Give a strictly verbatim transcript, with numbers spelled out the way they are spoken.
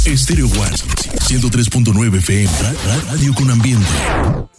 Estéreo One, ciento tres punto nueve F M, ra- ra- radio con ambiente.